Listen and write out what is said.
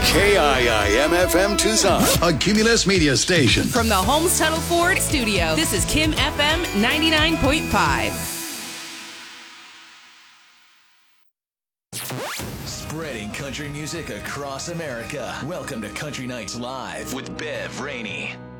KIIM-FM Tucson, a Cumulus media station. From the Holmes Tuttle Ford studio, this is Kim FM 99.5. Spreading country music across America. Welcome to Country Nights Live with Bev Rainey.